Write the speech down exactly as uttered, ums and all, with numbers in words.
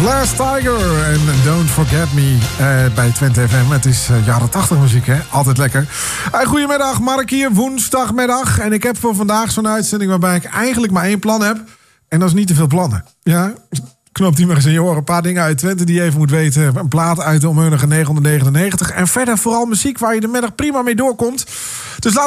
Last Tiger en Don't Forget Me uh, bij Twente F M. Het is uh, jaren tachtig muziek, hè? Altijd lekker. Uh, goedemiddag, Mark hier, woensdagmiddag. En ik heb voor vandaag zo'n uitzending waarbij ik eigenlijk maar één plan heb. En dat is niet te veel plannen. Ja, knoopt die maar eens in je oren. Een paar dingen uit Twente die je even moet weten. Een plaat uit de onmeunige negenhonderdnegenennegentig. En verder vooral muziek waar je de middag prima mee doorkomt. Dus laat